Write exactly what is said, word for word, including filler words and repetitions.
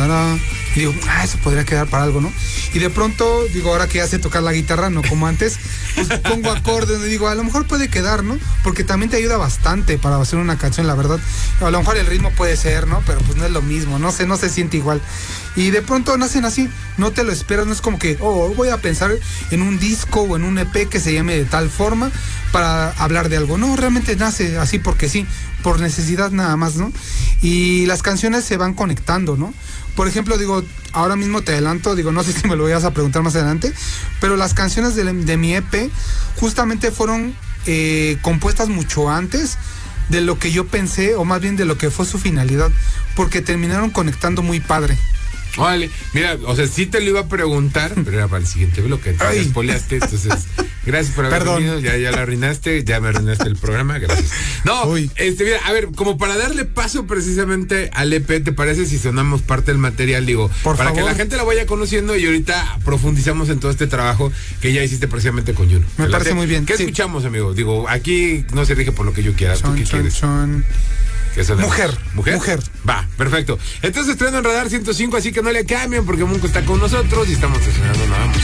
tarara, y digo, ah, eso podría quedar para algo, ¿no? Y de pronto, digo, ahora que ya sé tocar la guitarra, no como antes, pues pongo acordes y digo, a lo mejor puede quedar, ¿no? Porque también te ayuda bastante para hacer una canción, la verdad. A lo mejor el ritmo puede ser, ¿no? Pero pues no es lo mismo, no sé, no se siente igual. Y de pronto nacen así, no te lo esperas, no es como que, oh, voy a pensar en un disco o en un E P que se llame de tal forma para hablar de algo. No, realmente nace así porque sí, por necesidad nada más, ¿no? Y las canciones se van conectando, ¿no? Por ejemplo, digo, ahora mismo te adelanto, digo, no sé si me lo vayas a preguntar más adelante, pero las canciones de, de mi E P justamente fueron eh, compuestas mucho antes de lo que yo pensé, o más bien de lo que fue su finalidad, porque terminaron conectando muy padre. Vale, mira, o sea, sí te lo iba a preguntar, pero era para el siguiente bloque, te espoleaste, entonces, gracias por haber Perdón. venido, ya, ya la arruinaste, ya me arruinaste el programa, gracias. No, Uy. este, mira, a ver, como para darle paso precisamente al E P, ¿te parece si sonamos parte del material? Digo, por para favor, que la gente la vaya conociendo y ahorita profundizamos en todo este trabajo que ya hiciste precisamente con Juno. Me parece muy bien. ¿Qué sí. escuchamos, amigo? Digo, aquí no se rige por lo que yo quiera, son, ¿tú qué son, quieres? Son... Mujer, mujer, mujer. Va, perfecto. Entonces estreno en Radar ciento cinco, así que no le cambien porque Munco está con nosotros y estamos estrenando nada más.